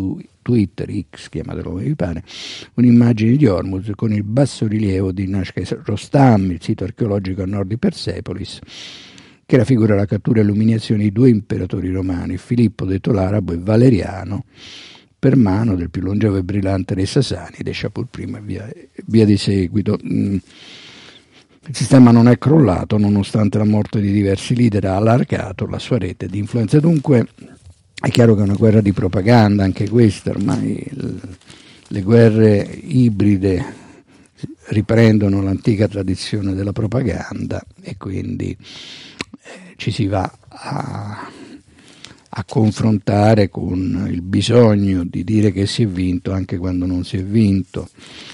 Twitter, X, chiamatelo come vi pare, un'immagine di Hormuz con il bassorilievo di Nashka Rostam, il sito archeologico a nord di Persepolis, che raffigura la cattura e l'umiliazione di due imperatori romani, Filippo detto l'Arabo e Valeriano, per mano del più longevo e brillante dei Sasanidi, Shapur I e via di seguito. Il sistema non è crollato nonostante la morte di diversi leader, ha allargato la sua rete di influenza. Dunque è chiaro che è una guerra di propaganda anche questa, ormai le guerre ibride riprendono l'antica tradizione della propaganda e quindi ci si va a confrontare con il bisogno di dire che si è vinto anche quando non si è vinto.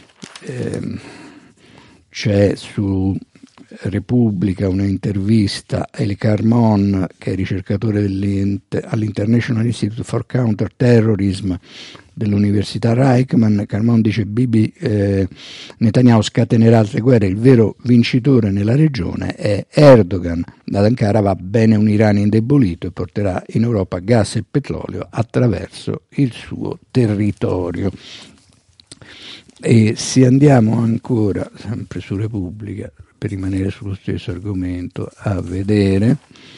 C'è su Repubblica un'intervista a Eli Carmon, che è ricercatore all'International Institute for Counter-Terrorism dell'Università Reichman. Carmon dice: Netanyahu scatenerà altre guerre, il vero vincitore nella regione è Erdogan. Ad Ankara va bene un Iran indebolito e porterà in Europa gas e petrolio attraverso il suo territorio. E se andiamo ancora, sempre su Repubblica, per rimanere sullo stesso argomento, a vedere,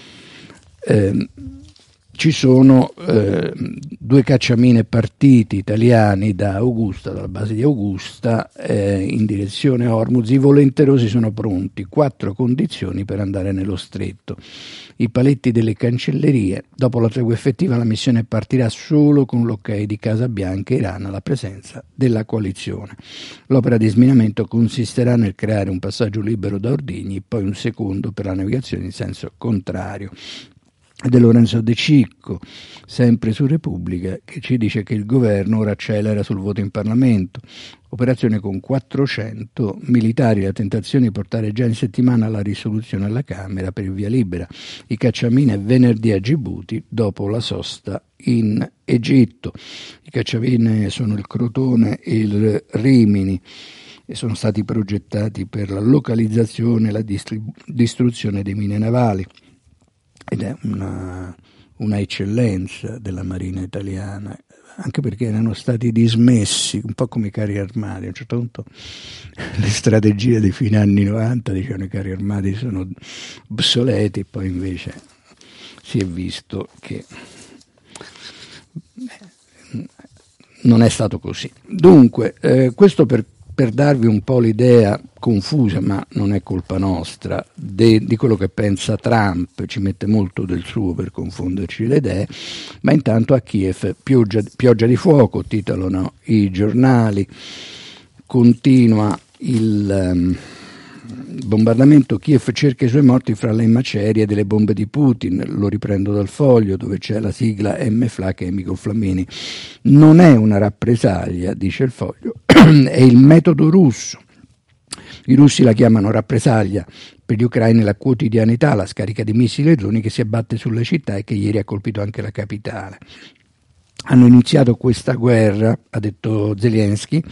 ci sono due cacciamine partiti italiani da Augusta, dalla base di Augusta, in direzione Hormuz. I volenterosi sono pronti, 4 condizioni per andare nello stretto. I paletti delle cancellerie. Dopo la tregua effettiva la missione partirà solo con l'ok di Casa Bianca e Iran alla presenza della coalizione. L'opera di sminamento consisterà nel creare un passaggio libero da ordigni e poi un secondo per la navigazione in senso contrario. De Lorenzo De Cicco, sempre su Repubblica, che ci dice che il governo ora accelera sul voto in Parlamento. Operazione con 400 militari, la tentazione di portare già in settimana la risoluzione alla Camera per il via libera. I cacciamine venerdì a Gibuti dopo la sosta in Egitto. I cacciamine sono il Crotone e il Rimini e sono stati progettati per la localizzazione e la distruzione dei mine navali. Ed è una eccellenza della Marina italiana, anche perché erano stati dismessi, un po' come i carri armati. A un certo punto le strategie dei fine anni 90 dicevano i carri armati sono obsoleti, poi invece si è visto che non è stato così. Dunque, questo per darvi un po' l'idea confusa, ma non è colpa nostra, di quello che pensa Trump. Ci mette molto del suo per confonderci le idee, ma intanto a Kiev pioggia di fuoco, titolano i giornali. Continua il bombardamento, Kiev cerca i suoi morti fra le macerie delle bombe di Putin. Lo riprendo dal Foglio, dove c'è la sigla MFLA, che è Mico Flammini. Non è una rappresaglia, dice il Foglio, è il metodo russo. I russi la chiamano rappresaglia, per gli ucraini la quotidianità, la scarica di missili e droni che si abbatte sulle città e che ieri ha colpito anche la capitale. Hanno iniziato questa guerra, ha detto Zelensky,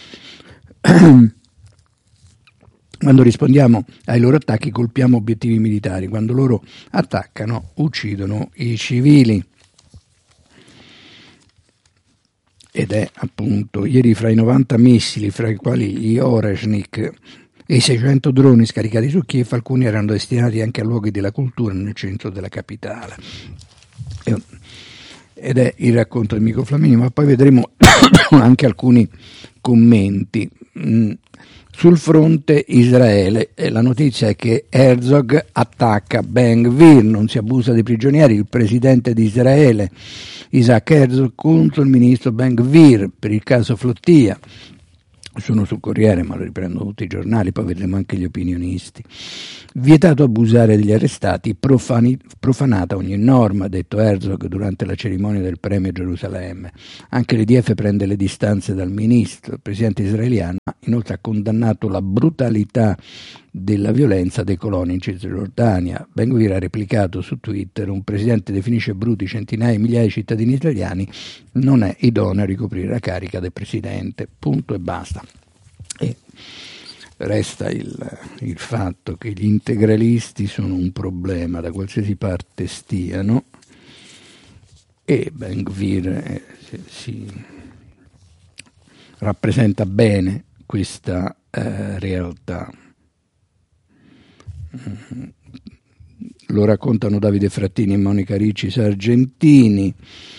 quando rispondiamo ai loro attacchi colpiamo obiettivi militari, quando loro attaccano uccidono i civili. Ed è appunto ieri fra i 90 missili, fra i quali gli Oreshnik e i 600 droni scaricati su Kiev, alcuni erano destinati anche a luoghi della cultura nel centro della capitale. Ed è il racconto di Mico Flammini, ma poi vedremo anche alcuni commenti. Sul fronte Israele, la notizia è che Herzog attacca Ben-Gvir, non si abusa dei prigionieri. Il presidente di Israele, Isaac Herzog, contro il ministro Ben-Gvir per il caso Flottia. Sono sul Corriere, ma lo riprendono tutti i giornali, poi vedremo anche gli opinionisti. Vietato abusare degli arrestati, profanata ogni norma, ha detto Herzog durante la cerimonia del premio Gerusalemme. Anche l'IDF prende le distanze dal ministro. Il presidente israeliano inoltre ha condannato la brutalità della violenza dei coloni in Cisgiordania. Ben-Gvir ha replicato su Twitter: un presidente definisce bruti centinaia di migliaia di cittadini italiani, non è idoneo a ricoprire la carica del presidente, punto e basta. E resta il fatto che gli integralisti sono un problema da qualsiasi parte stiano, e Ben-Gvir rappresenta bene questa realtà. Lo raccontano Davide Frattini e Monica Ricci Sargentini.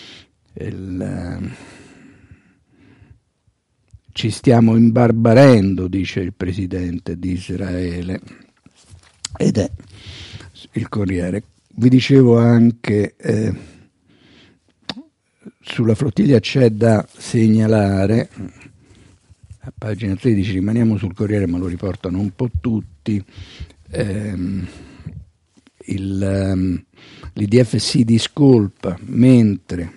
Ci stiamo imbarbarendo, dice il presidente di Israele, ed è il Corriere. Vi dicevo anche sulla flottiglia c'è da segnalare, a pagina 13 rimaniamo sul Corriere ma lo riportano un po' tutti, l'IDF si discolpa mentre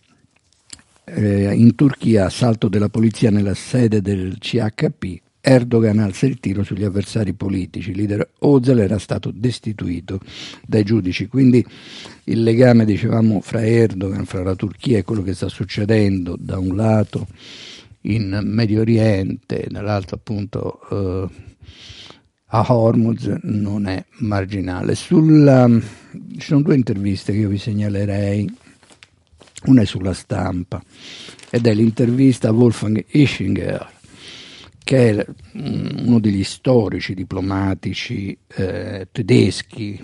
in Turchia assalto della polizia nella sede del CHP, Erdogan alza il tiro sugli avversari politici, il leader Öcalan era stato destituito dai giudici, quindi il legame, dicevamo, fra Erdogan, fra la Turchia e quello che sta succedendo da un lato in Medio Oriente, dall'altro appunto a Hormuz non è marginale. Ci sono due interviste che io vi segnalerei. Una è sulla Stampa ed è l'intervista a Wolfgang Ischinger, che è uno degli storici diplomatici tedeschi,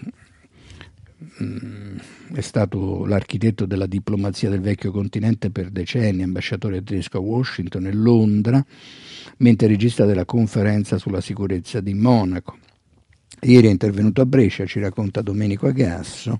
è stato l'architetto della diplomazia del vecchio continente per decenni, ambasciatore tedesco a Washington e Londra, mentre regista della conferenza sulla sicurezza di Monaco. Ieri è intervenuto a Brescia, ci racconta Domenico Agasso,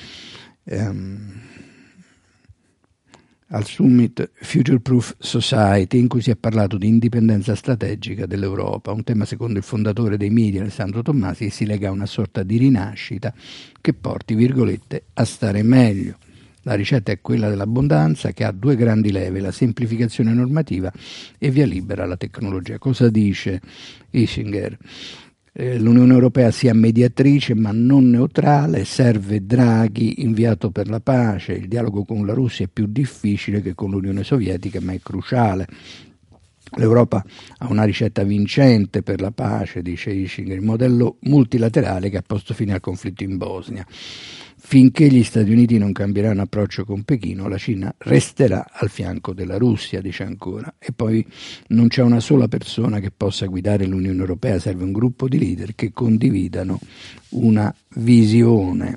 al Summit Future Proof Society, in cui si è parlato di indipendenza strategica dell'Europa, un tema secondo il fondatore dei media Alessandro Tommasi che si lega a una sorta di rinascita che porti, virgolette, a stare meglio. La ricetta è quella dell'abbondanza, che ha due grandi leve, la semplificazione normativa e via libera alla tecnologia. Cosa dice Ischinger? L'Unione Europea sia mediatrice ma non neutrale, serve Draghi inviato per la pace, il dialogo con la Russia è più difficile che con l'Unione Sovietica ma è cruciale. L'Europa ha una ricetta vincente per la pace, dice Ischinger, il modello multilaterale che ha posto fine al conflitto in Bosnia. Finché gli Stati Uniti non cambieranno approccio con Pechino, la Cina resterà al fianco della Russia, dice ancora. E poi non c'è una sola persona che possa guidare l'Unione Europea, serve un gruppo di leader che condividano una visione.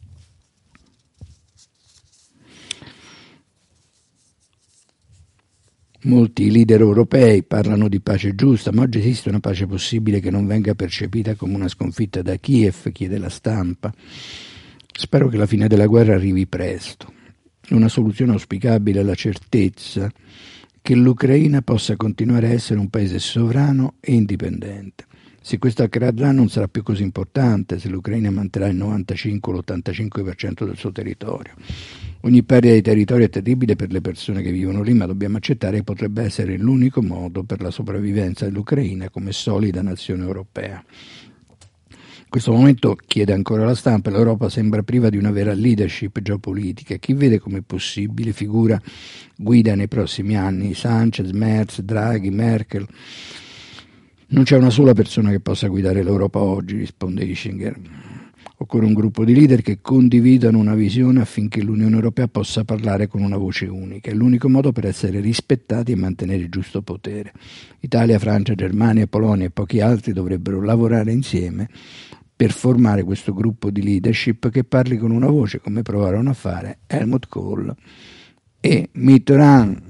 Molti leader europei parlano di pace giusta, ma oggi esiste una pace possibile che non venga percepita come una sconfitta da Kiev, chiede la Stampa. Spero che la fine della guerra arrivi presto. Una soluzione auspicabile è la certezza che l'Ucraina possa continuare a essere un paese sovrano e indipendente. Se questo accadrà non sarà più così importante se l'Ucraina manterrà il 95 o l'85% del suo territorio. Ogni perdita di territorio è terribile per le persone che vivono lì, ma dobbiamo accettare che potrebbe essere l'unico modo per la sopravvivenza dell'Ucraina come solida nazione europea. In questo momento, chiede ancora la Stampa, l'Europa sembra priva di una vera leadership geopolitica. Chi vede come possibile figura guida nei prossimi anni? Sanchez, Merz, Draghi, Merkel. Non c'è una sola persona che possa guidare l'Europa oggi, risponde Ischinger. Occorre un gruppo di leader che condividano una visione affinché l'Unione Europea possa parlare con una voce unica. È l'unico modo per essere rispettati e mantenere il giusto potere. Italia, Francia, Germania, Polonia e pochi altri dovrebbero lavorare insieme per formare questo gruppo di leadership che parli con una voce, come provarono a fare Helmut Kohl e Mitterrand.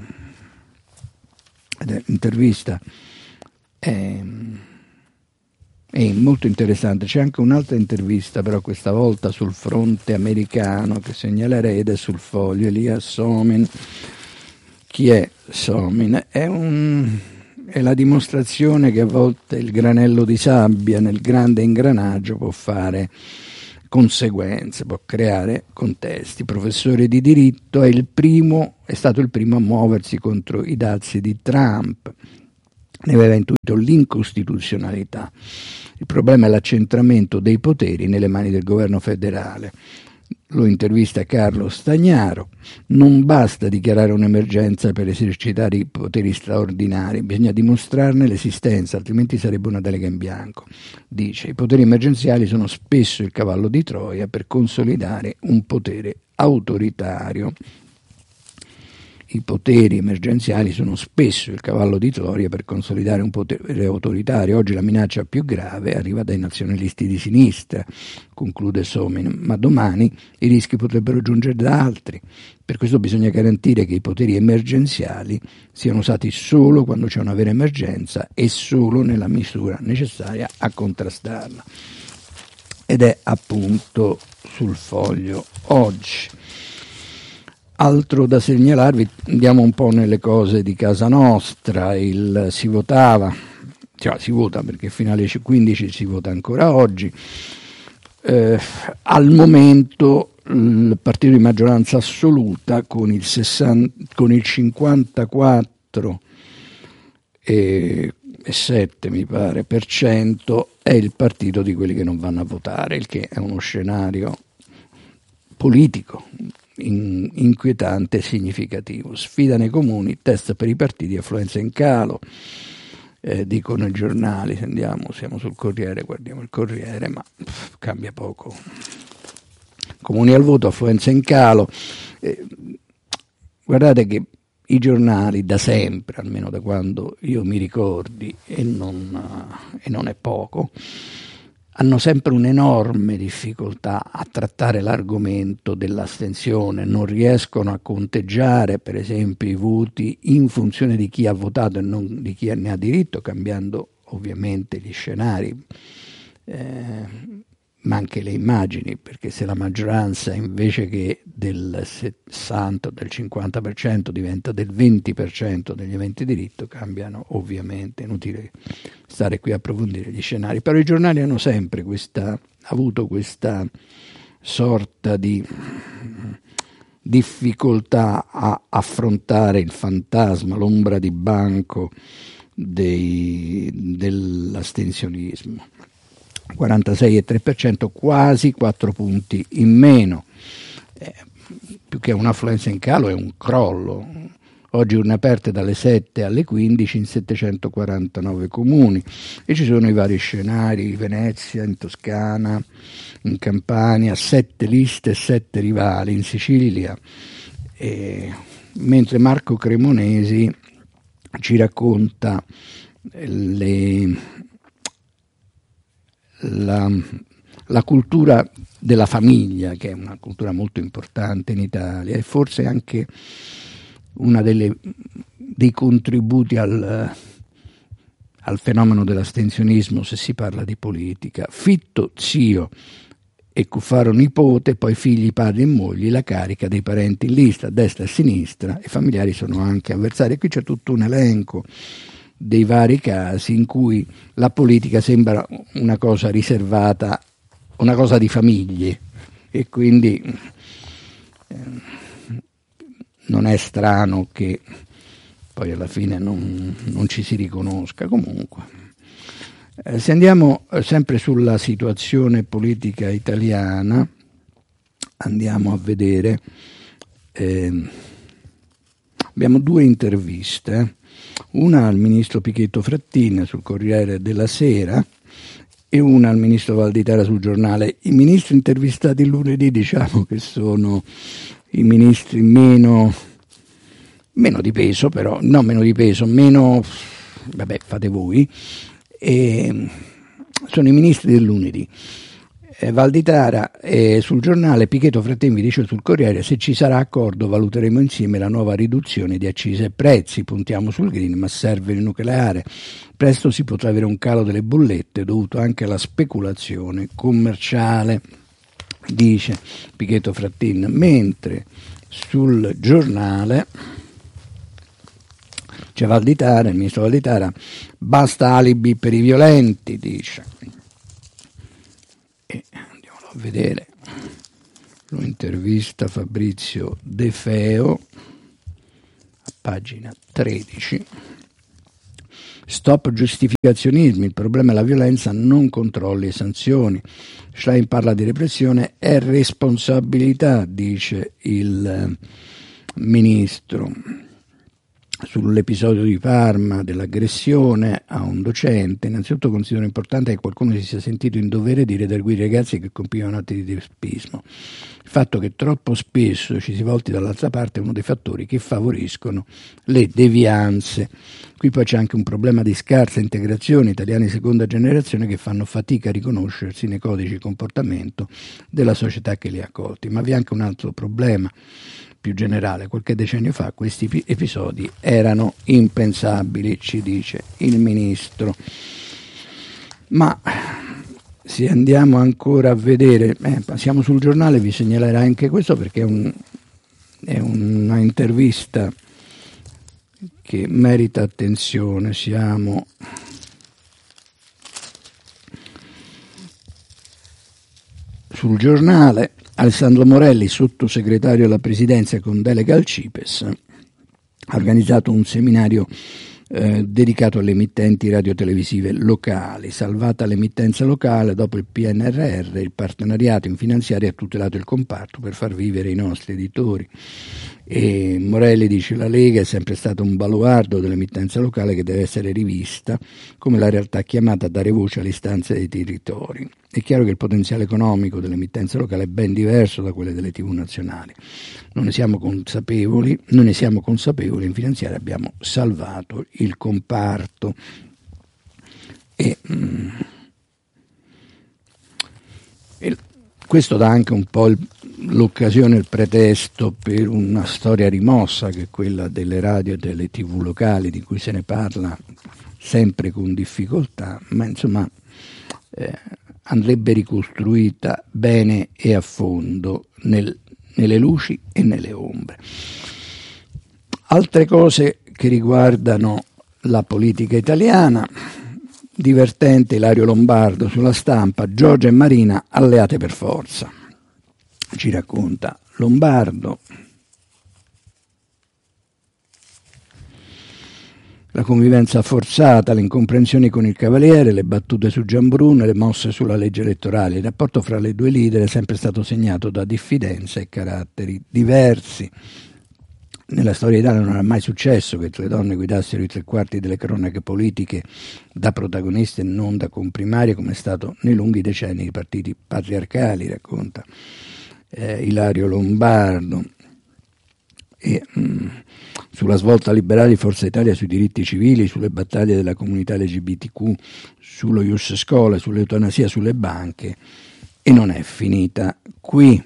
L'intervista è molto interessante. C'è anche un'altra intervista, però questa volta sul fronte americano, che segnalerei, ed è sul Foglio. Elias Somin. Chi è Somin? È la dimostrazione che a volte il granello di sabbia nel grande ingranaggio può fare conseguenze, può creare contesti. Professore di diritto, è stato il primo a muoversi contro i dazi di Trump. Ne aveva intuito l'incostituzionalità. Il problema è l'accentramento dei poteri nelle mani del governo federale. Lo intervista Carlo Stagnaro. Non basta dichiarare un'emergenza per esercitare i poteri straordinari, bisogna dimostrarne l'esistenza, altrimenti sarebbe una delega in bianco. Dice, i poteri emergenziali sono spesso il cavallo di Troia per consolidare un potere autoritario. I poteri emergenziali sono spesso il cavallo di Troia per consolidare un potere autoritario. Oggi la minaccia più grave arriva dai nazionalisti di sinistra, conclude Somin, ma domani i rischi potrebbero giungere da altri. Per questo bisogna garantire che i poteri emergenziali siano usati solo quando c'è una vera emergenza e solo nella misura necessaria a contrastarla. Ed è appunto sul Foglio oggi. Altro da segnalarvi, andiamo un po' nelle cose di casa nostra. Si vota perché fino alle 15 si vota ancora oggi. Al momento il partito di maggioranza assoluta con il 54,7 mi pare per cento è il partito di quelli che non vanno a votare, il che è uno scenario politico inquietante e significativo. Sfida nei comuni, test per i partiti, affluenza in calo, dicono i giornali. Siamo sul Corriere, guardiamo il Corriere, ma cambia poco. Comuni al voto, affluenza in calo. Guardate che i giornali da sempre, almeno da quando io mi ricordi, e non è poco, hanno sempre un'enorme difficoltà a trattare l'argomento dell'astensione, non riescono a conteggiare per esempio i voti in funzione di chi ha votato e non di chi ne ha diritto, cambiando ovviamente gli scenari, ma anche le immagini, perché se la maggioranza invece che del 60 o del 50% diventa del 20% degli aventi diritto, cambiano ovviamente, inutile stare qui a approfondire gli scenari, però i giornali hanno sempre avuto questa sorta di difficoltà a affrontare il fantasma, l'ombra di banco dell'astensionismo. 46,3%, quasi 4 punti in meno, più che un'affluenza in calo è un crollo. Oggi urne aperte dalle 7 alle 15 in 749 comuni e ci sono i vari scenari: Venezia, in Toscana, in Campania, 7 liste e 7 rivali, in Sicilia, mentre Marco Cremonesi ci racconta la cultura della famiglia, che è una cultura molto importante in Italia e forse anche una dei contributi al fenomeno dell'astensionismo, se si parla di politica. Fitto zio e Cuffaro nipote, poi figli, padri e mogli, la carica dei parenti in lista a destra e a sinistra, e familiari sono anche avversari. E qui c'è tutto un elenco dei vari casi in cui la politica sembra una cosa riservata, una cosa di famiglie, e quindi non è strano che poi alla fine non ci si riconosca. Comunque, se andiamo sempre sulla situazione politica italiana, andiamo a vedere, abbiamo 2 interviste, una al ministro Pichetto Fratin sul Corriere della Sera e una al ministro Valditara sul Giornale. I ministri intervistati lunedì diciamo che sono i ministri meno di peso, però no, meno di peso, meno, vabbè, fate voi, sono i ministri del lunedì. Valditara sul Giornale, Pichetto Fratin vi dice sul Corriere: se ci sarà accordo valuteremo insieme la nuova riduzione di accise e prezzi, puntiamo sul green ma serve il nucleare, presto si potrà avere un calo delle bollette dovuto anche alla speculazione commerciale, dice Pichetto Fratin. Mentre sul Giornale c'è Valditara, il ministro Valditara: basta alibi per i violenti, dice. E andiamo a vedere, lo intervista Fabrizio De Feo a pagina 13. Stop giustificazionismi, il problema è la violenza, non controlli e sanzioni. Schlein parla di repressione e responsabilità, dice il ministro. sull'episodio di Parma dell'aggressione a un docente. Innanzitutto considero importante che qualcuno si sia sentito in dovere di redarguire i ragazzi che compivano atti di teppismo. Il fatto che troppo spesso ci si volti dall'altra parte è uno dei fattori che favoriscono le devianze. Qui poi c'è anche un problema di scarsa integrazione, italiani di seconda generazione che fanno fatica a riconoscersi nei codici di comportamento della società che li ha accolti. Ma vi è anche un altro problema più generale. Qualche decennio fa questi episodi erano impensabili, ci dice il ministro. Ma se andiamo ancora a vedere, passiamo sul giornale, vi segnalerò anche questo perché è una intervista che merita attenzione. Siamo sul giornale. Alessandro Morelli, sottosegretario alla Presidenza con delega al CIPES, ha organizzato un seminario dedicato alle emittenti radiotelevisive locali. Salvata l'emittenza locale, dopo il PNRR, il partenariato in finanziaria ha tutelato il comparto per far vivere i nostri editori. E Morelli dice: la Lega è sempre stata un baluardo dell'emittenza locale che deve essere rivista come la realtà chiamata a dare voce alle istanze dei territori. È chiaro che il potenziale economico dell'emittenza locale è ben diverso da quelle delle TV nazionali. Non ne siamo consapevoli, in finanziaria abbiamo salvato il comparto. E questo dà anche un po' l'occasione, il pretesto per una storia rimossa che è quella delle radio e delle TV locali, di cui se ne parla sempre con difficoltà, ma insomma andrebbe ricostruita bene e a fondo nelle luci e nelle ombre. Altre cose che riguardano la politica italiana. Divertente Ilario Lombardo sulla Stampa: Giorgia e Marina alleate per forza. Ci racconta Lombardo. La convivenza forzata, le incomprensioni con il Cavaliere, le battute su Gianbruno e le mosse sulla legge elettorale. Il rapporto fra le due leader è sempre stato segnato da diffidenza e caratteri diversi. Nella storia italiana non era mai successo che le donne guidassero i 3/4 delle cronache politiche da protagoniste e non da comprimarie, come è stato nei lunghi decenni dei partiti patriarcali, racconta Ilario Lombardo. E sulla svolta liberale di Forza Italia sui diritti civili, sulle battaglie della comunità LGBTQ, sullo Ius Scholae, sull'eutanasia, sulle banche, e non è finita qui.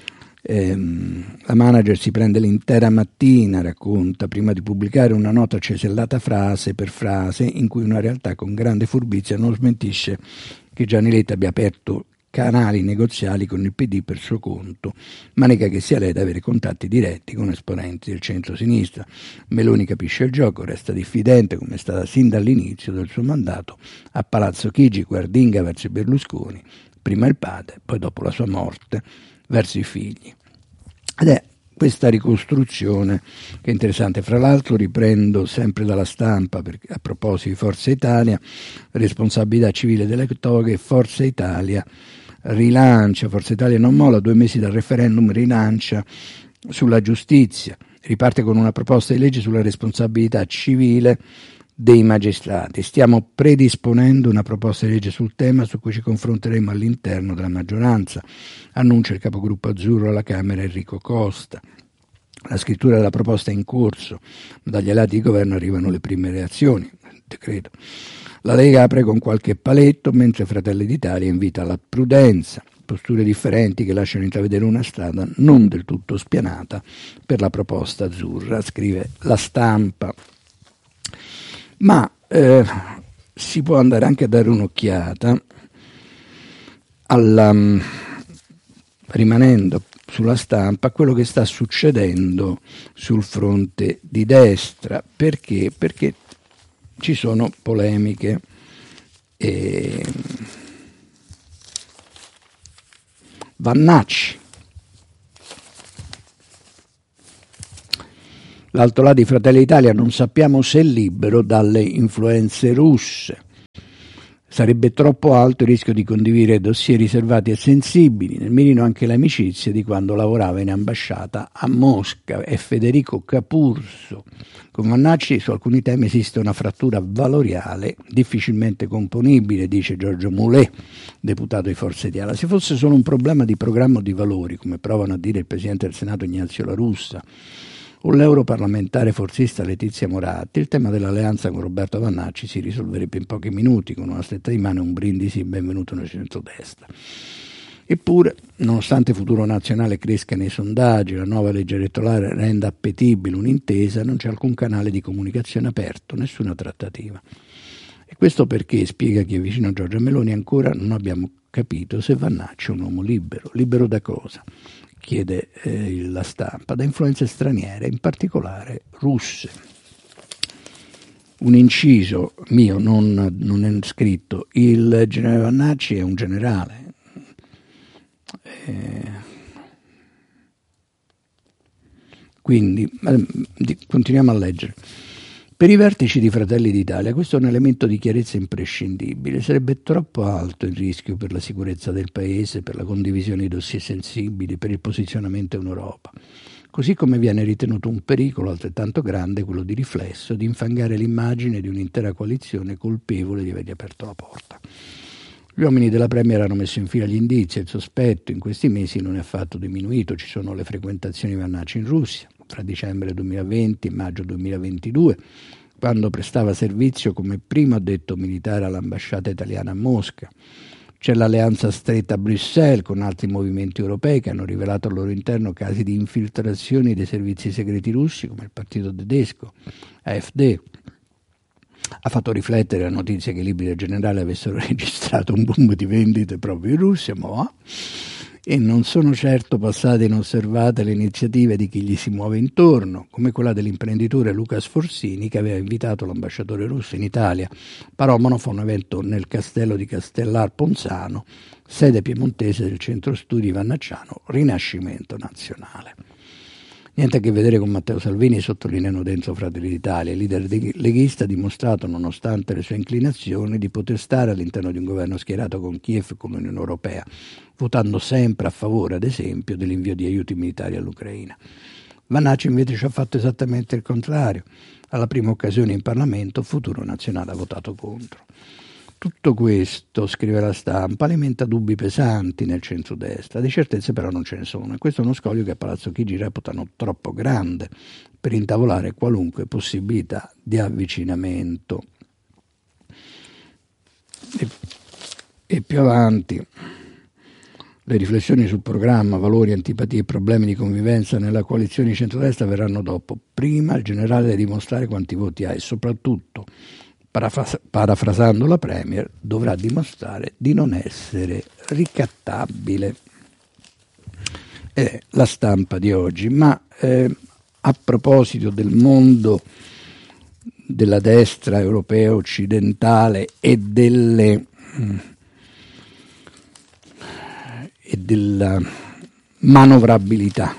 La manager si prende l'intera mattina, racconta, prima di pubblicare una nota cesellata frase per frase, in cui una realtà con grande furbizia non smentisce che Gianni Letta abbia aperto canali negoziali con il PD per suo conto, ma nega che sia lei ad avere contatti diretti con esponenti del centro-sinistra. Meloni capisce il gioco, resta diffidente, come è stata sin dall'inizio del suo mandato, a Palazzo Chigi, guardinga verso Berlusconi, prima il padre, poi dopo la sua morte verso i figli. Ed è questa ricostruzione che è interessante. Fra l'altro riprendo sempre dalla Stampa, perché a proposito di Forza Italia, responsabilità civile delle toghe, Forza Italia rilancia, Forza Italia non molla, 2 mesi dal referendum rilancia sulla giustizia, riparte con una proposta di legge sulla responsabilità civile dei magistrati. Stiamo predisponendo una proposta di legge sul tema su cui ci confronteremo all'interno della maggioranza, annuncia il capogruppo azzurro alla Camera Enrico Costa. La scrittura della proposta è in corso, ma dagli alleati di governo arrivano le prime reazioni. Decreto. La Lega apre con qualche paletto, mentre Fratelli d'Italia invita alla prudenza. Posture differenti che lasciano intravedere una strada non del tutto spianata per la proposta azzurra, scrive La Stampa. Ma si può andare anche a dare un'occhiata rimanendo sulla Stampa, a quello che sta succedendo sul fronte di destra. Perché? Perché ci sono polemiche. Vannacci, l'altro lato di Fratelli d'Italia, non sappiamo se è libero dalle influenze russe. Sarebbe troppo alto il rischio di condividere dossier riservati e sensibili, nel mirino anche le amicizie di quando lavorava in ambasciata a Mosca. È Federico Capurso. Con Vannacci su alcuni temi esiste una frattura valoriale difficilmente componibile, dice Giorgio Mulè, deputato di Forza Italia. Se fosse solo un problema di programma o di valori, come provano a dire il Presidente del Senato Ignazio La Russa o l'europarlamentare forzista Letizia Moratti, il tema dell'alleanza con Roberto Vannacci si risolverebbe in pochi minuti con una stretta di mano e un brindisi benvenuto nel centrodestra. Eppure, nonostante il Futuro Nazionale cresca nei sondaggi, la nuova legge elettorale renda appetibile un'intesa, non c'è alcun canale di comunicazione aperto, nessuna trattativa. E questo perché, spiega chi è vicino a Giorgia Meloni, ancora non abbiamo capito se Vannacci è un uomo libero. Libero da cosa? Chiede la Stampa, da influenze straniere, in particolare russe. Un inciso mio, non è scritto, il generale Vannacci è un generale. Quindi, continuiamo a leggere. Per i vertici di Fratelli d'Italia questo è un elemento di chiarezza imprescindibile. Sarebbe troppo alto il rischio per la sicurezza del Paese, per la condivisione di dossier sensibili, per il posizionamento in Europa. Così come viene ritenuto un pericolo altrettanto grande quello di riflesso di infangare l'immagine di un'intera coalizione colpevole di avergli aperto la porta. Gli uomini della Premier hanno messo in fila gli indizi e il sospetto in questi mesi non è affatto diminuito. Ci sono le frequentazioni di Vannacci in Russia, fra dicembre 2020 e maggio 2022, quando prestava servizio come primo addetto militare all'ambasciata italiana a Mosca. C'è l'alleanza stretta a Bruxelles con altri movimenti europei che hanno rivelato al loro interno casi di infiltrazioni dei servizi segreti russi, come il partito tedesco AfD. Ha fatto riflettere la notizia che i libri del generale avessero registrato un boom di vendite proprio in Russia, e non sono certo passate inosservate le iniziative di chi gli si muove intorno, come quella dell'imprenditore Luca Sforzini che aveva invitato l'ambasciatore russo in Italia. Paromano fa un evento nel castello di Castellar Ponzano, sede piemontese del centro studi vannacciano Rinascimento Nazionale. Niente a che vedere con Matteo Salvini, sottolineano dentro Fratelli d'Italia. Il leader leghista ha dimostrato, nonostante le sue inclinazioni, di poter stare all'interno di un governo schierato con Kiev e con l'Unione Europea, votando sempre a favore, ad esempio, dell'invio di aiuti militari all'Ucraina. Vannacci invece ci ha fatto esattamente il contrario. Alla prima occasione in Parlamento, Futuro Nazionale ha votato contro. Tutto questo, scrive la Stampa, alimenta dubbi pesanti nel centrodestra. Di certezze però non ce ne sono, e questo è uno scoglio che a Palazzo Chigi reputano troppo grande per intavolare qualunque possibilità di avvicinamento. E più avanti, le riflessioni sul programma, valori, antipatie e problemi di convivenza nella coalizione di centrodestra verranno dopo. Prima il generale deve dimostrare quanti voti ha e soprattutto, parafrasando la Premier, dovrà dimostrare di non essere ricattabile. È la Stampa di oggi. Ma a proposito del mondo della destra europea occidentale e della manovrabilità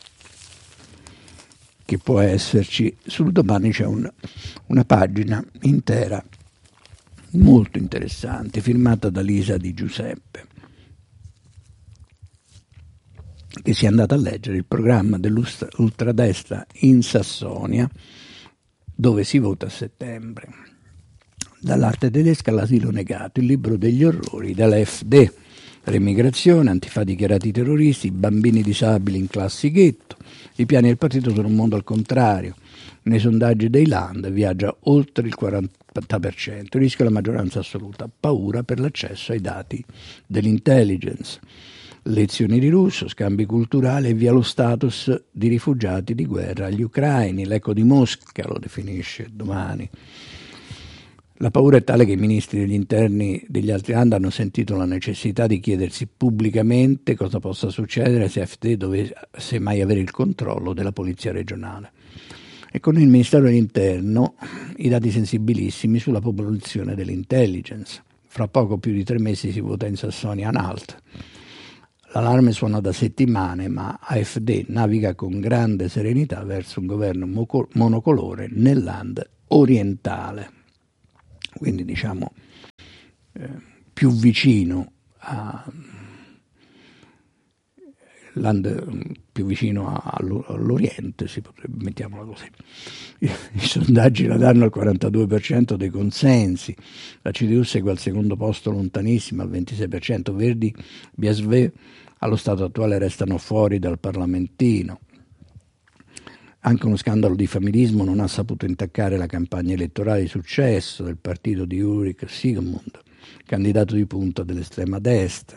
che può esserci, sul Domani c'è una pagina intera molto interessante firmata da Lisa Di Giuseppe, che si è andata a leggere il programma dell'ultradestra in Sassonia, dove si vota a settembre. Dall'arte tedesca all'asilo negato, il libro degli orrori dall'FD, l'emigrazione, antifa dichiarati terroristi, bambini disabili in classi ghetto. I piani del partito sono un mondo al contrario. Nei sondaggi dei Land viaggia oltre il 40%, rischia la maggioranza assoluta, paura per l'accesso ai dati dell'intelligence. Lezioni di russo, scambi culturali e via lo status di rifugiati di guerra agli ucraini. L'eco di Mosca lo definisce Domani. La paura è tale che i ministri degli interni degli altri Land hanno sentito la necessità di chiedersi pubblicamente cosa possa succedere se AfD dovesse mai avere il controllo della polizia regionale. E con il Ministero dell'Interno i dati sensibilissimi sulla popolazione dell'intelligence. Fra poco più di 3 mesi si vota in Sassonia Anhalt. L'allarme suona da settimane, ma AfD naviga con grande serenità verso un governo monocolore nel Land orientale. Quindi diciamo più vicino più vicino all'Oriente, mettiamola così. I sondaggi la danno al 42% dei consensi, la CDU segue al secondo posto lontanissima al 26%, Verdi, BSV allo stato attuale restano fuori dal parlamentino. Anche uno scandalo di familismo non ha saputo intaccare la campagna elettorale di successo del partito di Ulrich Sigmund, candidato di punta dell'estrema destra.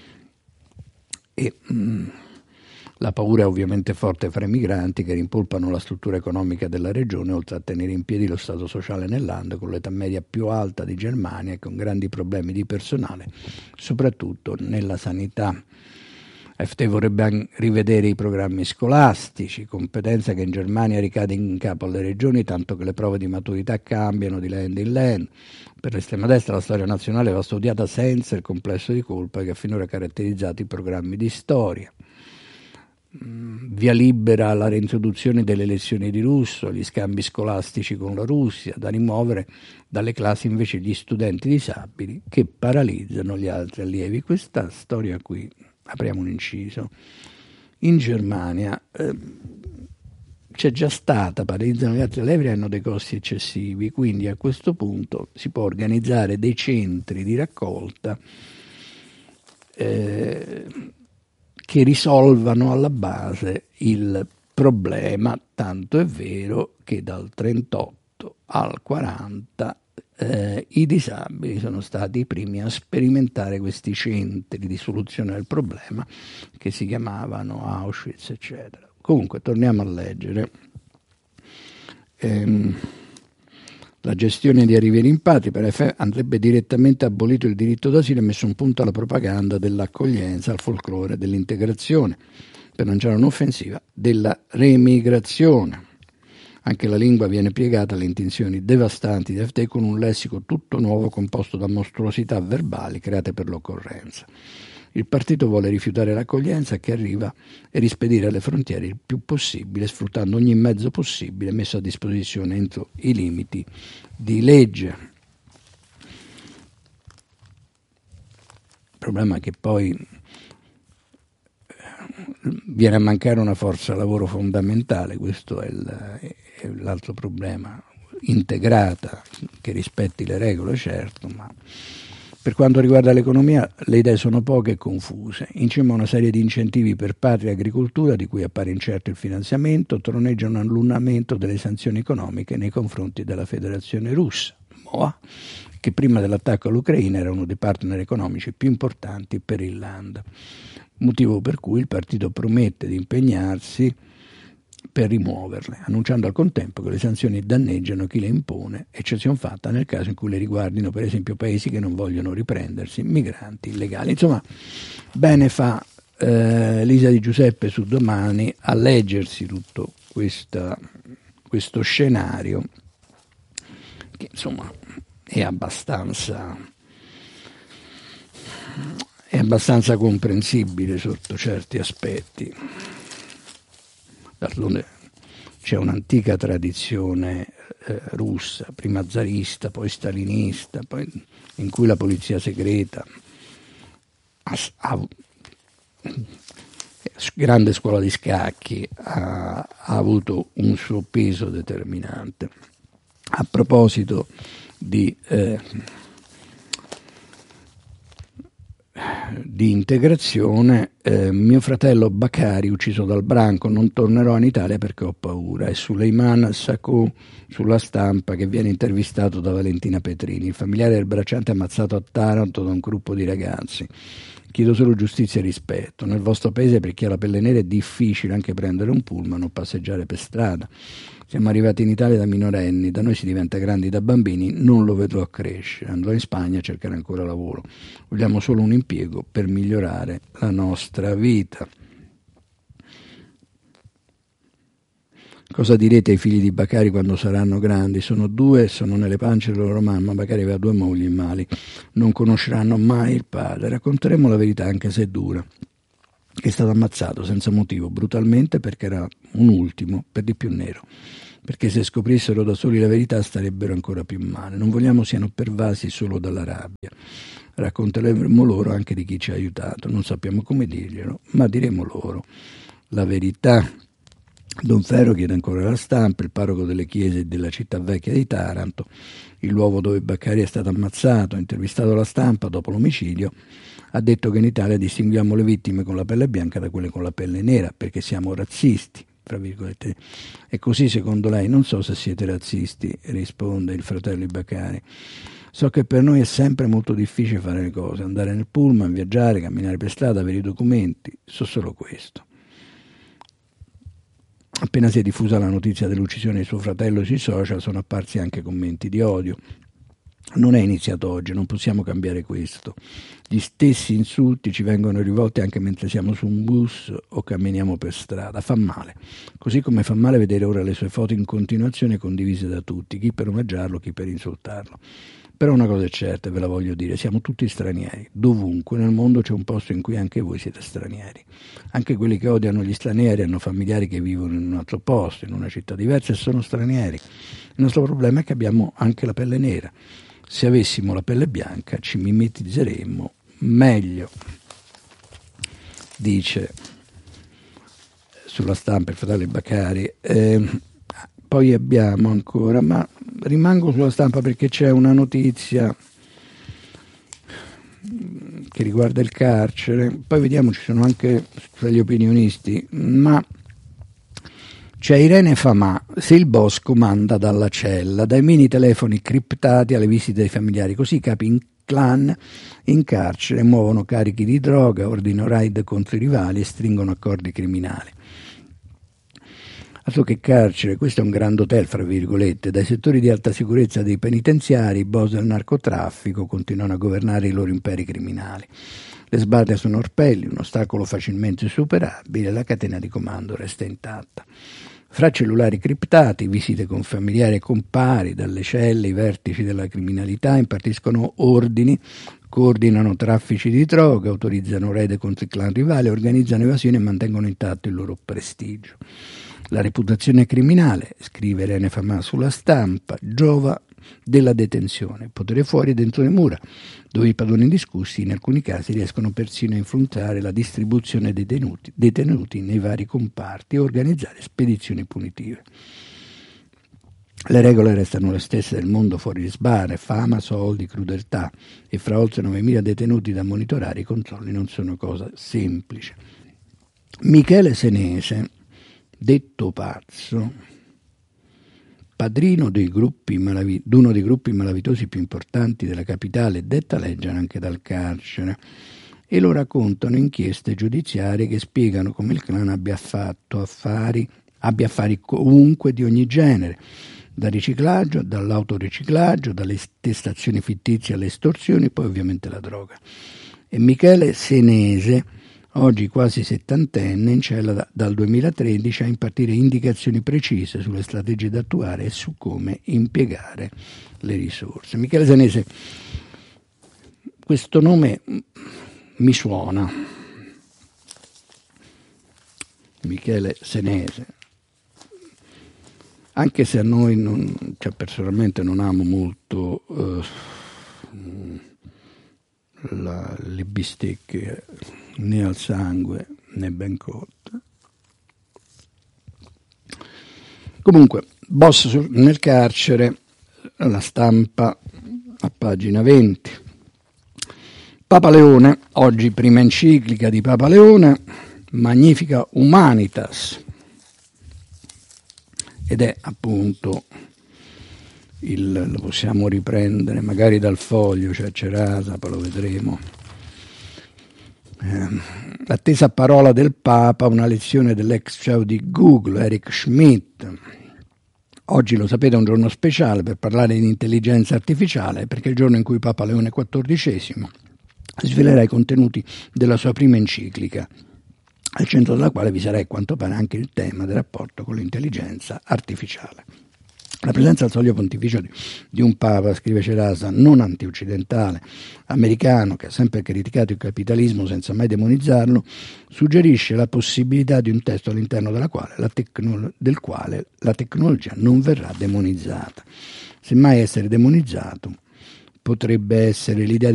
E la paura è ovviamente forte fra i migranti che rimpolpano la struttura economica della regione, oltre a tenere in piedi lo stato sociale nel land, con l'età media più alta di Germania e con grandi problemi di personale, soprattutto nella sanità. AfD vorrebbe rivedere i programmi scolastici, competenza che in Germania ricade in capo alle regioni, tanto che le prove di maturità cambiano di land in land. Per l'estrema destra la storia nazionale va studiata senza il complesso di colpa che ha finora caratterizzato i programmi di storia. Via libera alla reintroduzione delle lezioni di russo, gli scambi scolastici con la Russia, da rimuovere dalle classi invece gli studenti disabili che paralizzano gli altri allievi. Questa storia qui, apriamo un inciso, in Germania c'è già stata, paralizzano gli altri allievi, hanno dei costi eccessivi, quindi a questo punto si può organizzare dei centri di raccolta che risolvano alla base il problema, tanto è vero che dal 38 al 40 i disabili sono stati i primi a sperimentare questi centri di soluzione del problema che si chiamavano Auschwitz, eccetera. Comunque, torniamo a leggere. La gestione di arrivi e rimpatri per FF andrebbe direttamente abolito il diritto d'asilo e messo un punto alla propaganda dell'accoglienza, al folklore dell'integrazione, per lanciare un'offensiva della remigrazione. Anche la lingua viene piegata alle intenzioni devastanti di AfD con un lessico tutto nuovo composto da mostruosità verbali create per l'occorrenza. Il partito vuole rifiutare l'accoglienza che arriva e rispedire alle frontiere il più possibile, sfruttando ogni mezzo possibile messo a disposizione entro i limiti di legge. Il problema è che poi viene a mancare una forza lavoro fondamentale, questo è l'altro problema, integrata, che rispetti le regole, certo, ma per quanto riguarda l'economia le idee sono poche e confuse. In cima a una serie di incentivi per patria e agricoltura, di cui appare incerto il finanziamento, troneggia un annullamento delle sanzioni economiche nei confronti della Federazione Russa, MOA, che prima dell'attacco all'Ucraina era uno dei partner economici più importanti per il land. Motivo per cui il partito promette di impegnarsi per rimuoverle, annunciando al contempo che le sanzioni danneggiano chi le impone, eccezione fatta nel caso in cui le riguardino per esempio paesi che non vogliono riprendersi migranti illegali. Insomma, bene fa Lisa Di Giuseppe su Domani a leggersi tutto questo scenario che insomma è abbastanza comprensibile sotto certi aspetti. D'altronde c'è un'antica tradizione russa, prima zarista, poi stalinista, poi in cui la polizia segreta grande scuola di scacchi ha avuto un suo peso determinante. A proposito di integrazione, mio fratello Bakari ucciso dal branco, non tornerò in Italia perché ho paura. E Suleiman Sacco sulla Stampa che viene intervistato da Valentina Petrini, il familiare del bracciante ammazzato a Taranto da un gruppo di ragazzi. Chiedo solo giustizia e rispetto. Nel vostro paese per chi ha la pelle nera è difficile anche prendere un pullman o passeggiare per strada. Siamo arrivati in Italia da minorenni, da noi si diventa grandi da bambini, non lo vedrò crescere, andrò in Spagna a cercare ancora lavoro. Vogliamo solo un impiego per migliorare la nostra vita. Cosa direte ai figli di Bakari quando saranno grandi? Sono 2, sono nelle pance della loro mamma, Bakari aveva 2 mogli mali, non conosceranno mai il padre. Racconteremo la verità anche se è dura. È stato ammazzato senza motivo, brutalmente, perché era un ultimo, per di più nero. perché se scoprissero da soli la verità starebbero ancora più male. Non vogliamo siano pervasi solo dalla rabbia. Racconteremo loro anche di chi ci ha aiutato, non sappiamo come dirglielo, ma diremo loro la verità. Don Ferro chiede ancora la stampa, il parroco delle chiese della città vecchia di Taranto, il luogo dove Baccari è stato ammazzato, ha intervistato la stampa dopo l'omicidio, ha detto che in Italia distinguiamo le vittime con la pelle bianca da quelle con la pelle nera, perché siamo razzisti, tra virgolette. E così secondo lei? Non so se siete razzisti, risponde il fratello di Baccari. So che per noi è sempre molto difficile fare le cose, andare nel pullman, viaggiare, camminare per strada, avere i documenti, so solo questo. Appena si è diffusa la notizia dell'uccisione di suo fratello sui social sono apparsi anche commenti di odio. Non è iniziato oggi, non possiamo cambiare questo. Gli stessi insulti ci vengono rivolti anche mentre siamo su un bus o camminiamo per strada. Fa male. Così come fa male vedere ora le sue foto in continuazione condivise da tutti, chi per omaggiarlo, chi per insultarlo. Però una cosa è certa, e ve la voglio dire, siamo tutti stranieri. Dovunque nel mondo c'è un posto in cui anche voi siete stranieri. Anche quelli che odiano gli stranieri hanno familiari che vivono in un altro posto, in una città diversa e sono stranieri. Il nostro problema è che abbiamo anche la pelle nera. Se avessimo la pelle bianca ci mimetizzeremmo meglio, dice sulla stampa il fratello Baccari. Poi abbiamo ancora, ma rimango sulla stampa perché c'è una notizia che riguarda il carcere, poi vediamo, ci sono anche tra gli opinionisti, ma c'è Irene Famà, se il boss comanda dalla cella, dai mini telefoni criptati alle visite ai familiari, così i capi in clan in carcere muovono carichi di droga, ordinano raid contro i rivali e stringono accordi criminali. Altro che carcere, questo è un grand hotel, fra virgolette, dai settori di alta sicurezza dei penitenziari, i boss del narcotraffico continuano a governare i loro imperi criminali. Le sbarre sono orpelli, un ostacolo facilmente superabile, la catena di comando resta intatta. Fra cellulari criptati, visite con familiari e compari, dalle celle i vertici della criminalità impartiscono ordini, coordinano traffici di droga, autorizzano raid contro i clan rivali, organizzano evasioni e mantengono intatto il loro prestigio. La reputazione criminale, scrive Irene Famà sulla stampa, giova della detenzione, potere fuori e dentro le mura, dove i padroni indiscussi in alcuni casi riescono persino a influenzare la distribuzione dei detenuti nei vari comparti e organizzare spedizioni punitive. Le regole restano le stesse del mondo fuori sbarre, fama, soldi, crudeltà, e fra oltre 9.000 detenuti da monitorare i controlli non sono cosa semplice. Michele Senese, detto pazzo, padrino d'uno dei gruppi malavitosi più importanti della capitale, detta leggere anche dal carcere, e lo raccontano inchieste giudiziarie che spiegano come il clan abbia affari ovunque di ogni genere, dal riciclaggio, dall'autoriciclaggio, dalle testazioni fittizie alle estorsioni, poi ovviamente la droga. E Michele Senese, oggi quasi settantenne, in cella dal 2013 a impartire indicazioni precise sulle strategie da attuare e su come impiegare le risorse. Michele Senese, questo nome mi suona. Michele Senese, anche se a noi personalmente non amo molto le bistecche né al sangue né ben cotte. Comunque, boss nel carcere, la stampa a pagina 20. Papa Leone, oggi prima enciclica di Papa Leone, Magnifica Humanitas, ed è appunto lo possiamo riprendere magari dal foglio, cioè Cerasa, poi lo vedremo. L'attesa parola del Papa, una lezione dell'ex CEO di Google, Eric Schmidt. Oggi, lo sapete, è un giorno speciale per parlare di intelligenza artificiale, perché è il giorno in cui Papa Leone XIV svelerà i contenuti della sua prima enciclica, al centro della quale vi sarà, a quanto pare, anche il tema del rapporto con l'intelligenza artificiale. La presenza al soglio pontificio di un Papa, scrive Cerasa, non antioccidentale, americano, che ha sempre criticato il capitalismo senza mai demonizzarlo, suggerisce la possibilità di un testo all'interno del quale la tecnologia non verrà demonizzata. Semmai essere demonizzato potrebbe essere l'idea